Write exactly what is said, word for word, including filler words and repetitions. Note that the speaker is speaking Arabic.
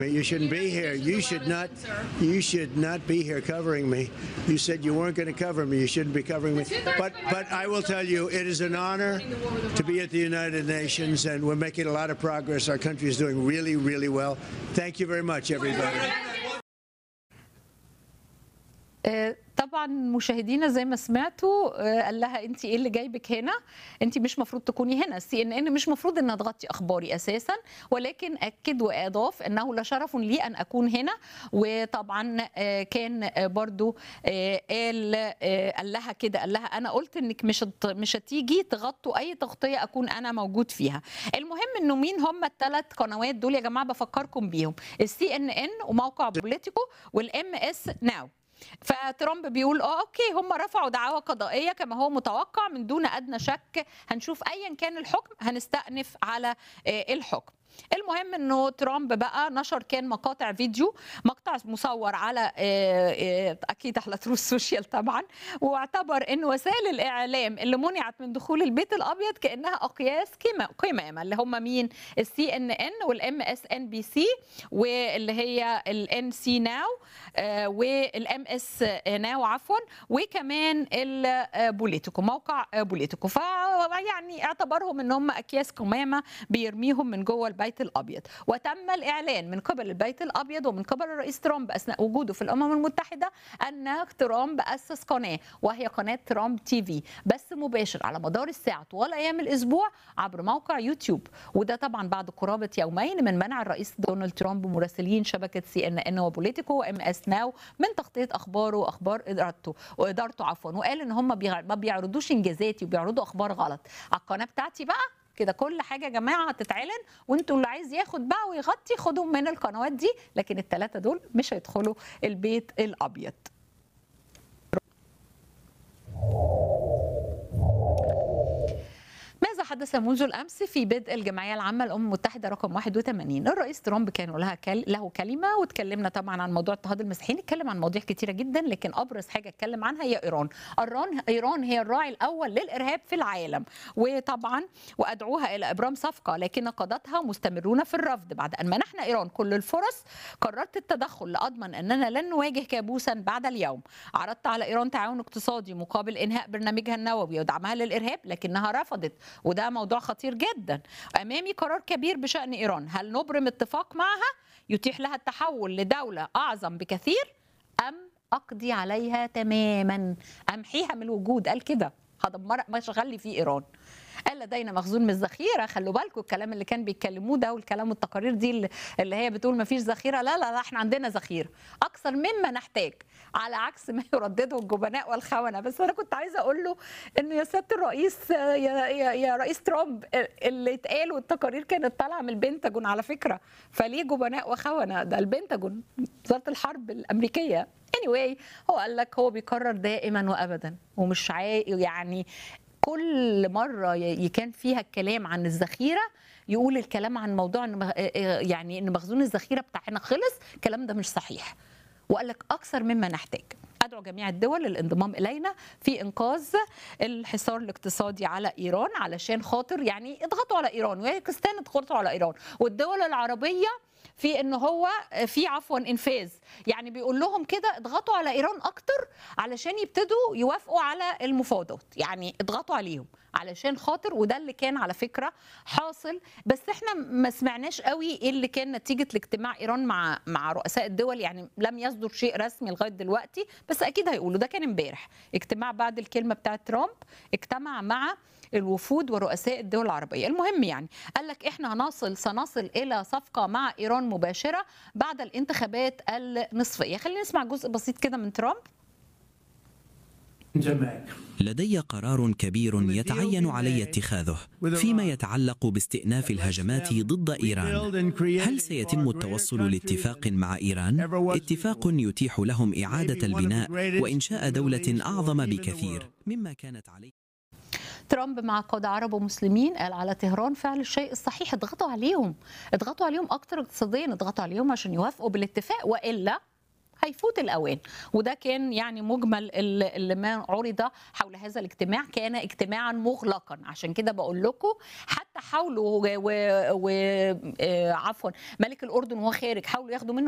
You shouldn't be here. You should not. You should not be here covering me. You said you weren't going to cover me. You shouldn't be covering me. But but I will tell you, it is an honor to be at the United Nations, and we're making a lot of progress. Our country is doing really, really well. Thank you very much, everybody. طبعا مشاهدينا زي ما سمعتوا قال لها انت ايه اللي جايبك هنا؟ انت مش مفروض تكوني هنا. السي ان ان مش مفروض انها تغطي اخباري اساسا، ولكن اكد واضاف انه لشرف لي ان اكون هنا. وطبعا كان برضو قال قال لها كده، قال لها انا قلت انك مش مش هتيجي تغطوا اي تغطيه اكون انا موجود فيها. المهم انه مين هم الثلاث قنوات دول يا جماعه بفكركم بيهم: السي ان ان وموقع بوليتيكو والام اس ناو. فترامب بيقول اه اوكي هم رفعوا دعاوى قضائيه كما هو متوقع من دون ادنى شك، هنشوف ايا كان الحكم هنستأنف على الحكم. المهم انه ترامب بقى نشر كان مقاطع فيديو، مقطع مصور على اكيد على تروث سوشيال طبعا، واعتبر ان وسائل الاعلام اللي منعت من دخول البيت الابيض كانها اقياس قمامه، اللي هم مين؟ السي ان ان والام اس ان بي سي واللي هي الان سي ناو والام اس ناو عفوا، وكمان البوليتيكو، موقع بوليتيكو. فيعني اعتبرهم ان هم اكياس قمامه بيرميهم من جوه البيت الابيض. وتم الاعلان من قبل البيت الابيض ومن قبل الرئيس ترامب اثناء وجوده في الامم المتحده ان ترامب اسس قناه، وهي قناه ترامب تي في، بس مباشر على مدار الساعه طوال ايام الاسبوع عبر موقع يوتيوب. وده طبعا بعد قرابه يومين من منع الرئيس دونالد ترامب مراسلين شبكه سي ان ان وبوليتيكو وام اس ناو من تغطيه اخباره واخبار ادارته وادارته عفوا، وقال ان هم ما بيعرضوش انجازاتي وبيعرضوا اخبار غلط على القناه بتاعتي. بقى كده كل حاجه يا جماعه هتتعلن، وانتوا اللي عايز ياخد بقى ويغطي خدوا من القنوات دي، لكن الثلاثه دول مش هيدخلوا البيت الابيض. ماذا حدث منذ الامس في بدء الجمعيه العامه للامم المتحده رقم واحد وثمانين؟ الرئيس ترامب كان لها كل... له كلمه، واتكلمنا طبعا عن موضوع اضطهاد المسيحيين، اتكلم عن مواضيع كتيره جدا، لكن ابرز حاجه اتكلم عنها هي ايران. ايران ايران هي الراعي الاول للارهاب في العالم، وطبعا وادعوها الى ابرام صفقه، لكن قادتها مستمرون في الرفض. بعد ان منحنا ايران كل الفرص قررت التدخل لاضمن اننا لن نواجه كابوسا بعد اليوم. عرضت على ايران تعاون اقتصادي مقابل انهاء برنامجها النووي ودعمها للارهاب، لكنها رفضت، وده موضوع خطير جدا. امامي قرار كبير بشان ايران، هل نبرم اتفاق معها يتيح لها التحول لدوله اعظم بكثير، ام اقضي عليها تماما، امحيها من الوجود؟ قال كده، هدمر ما شغال لي فيه ايران. قال لدينا مخزون من الذخيره. خلوا بالكم الكلام اللي كان بيتكلموه ده والكلام والتقارير دي اللي هي بتقول ما فيش ذخيره، لا لا لا احنا عندنا ذخيره اكثر مما نحتاج، على عكس ما يردده الجبناء والخونه. بس انا كنت عايزه اقول له انه يا سياده الرئيس يا, يا, يا رئيس ترامب، اللي اتقال والتقارير كانت طالعه من البنتاجون على فكره، فليه جبناء وخونه؟ ده البنتاجون، وزاره الحرب الامريكيه. anyway هو قال لك هو بيكرر دائما وابدا، ومش عاي يعني كل مره كان فيها الكلام عن الذخيره يقول الكلام عن موضوع ان يعني ان مخزون الذخيره بتاعنا خلص. الكلام ده مش صحيح، وقال لك اكثر مما نحتاج. ادعو جميع الدول للانضمام الينا في انقاذ الحصار الاقتصادي على ايران، علشان خاطر يعني اضغطوا على ايران، وباكستان اضغطوا على ايران، والدول العربيه في ان هو في عفوا انفاذ، يعني بيقول لهم كده اضغطوا على ايران اكتر علشان يبتدوا يوافقوا على المفاوضات، يعني اضغطوا عليهم علشان خاطر. وده اللي كان على فكره حاصل، بس احنا ما سمعناش قوي ايه اللي كان نتيجه الاجتماع ايران مع مع رؤساء الدول، يعني لم يصدر شيء رسمي لغايه دلوقتي، بس اكيد هيقولوا. ده كان امبارح اجتماع بعد الكلمه بتاعه ترامب، اجتمع مع الوفود ورؤساء الدول العربيه. المهم يعني قال لك احنا هنصل سنصل الى صفقه مع ايران مباشره بعد الانتخابات النصفيه. خلينا نسمع جزء بسيط كده من ترامب. لدي قرار كبير يتعين علي اتخاذه فيما يتعلق باستئناف الهجمات ضد إيران. هل سيتم التوصل لاتفاق مع إيران؟ اتفاق يتيح لهم إعادة البناء وإنشاء دولة أعظم بكثير مما كانت عليه. ترامب مع قادة عرب ومسلمين قال على طهران فعل الشيء الصحيح، اضغطوا عليهم، اضغطوا عليهم اكتر اقتصاديا، اضغطوا عليهم عشان يوافقوا بالاتفاق، والا هيفوت الاوان. وده كان يعني مجمل اللي ما عرض حول هذا الاجتماع، كان اجتماعا مغلقا. عشان كده بقول لكم حتى حاولوا وعفوا ملك الاردن وهو خارج حاولوا ياخدوا منه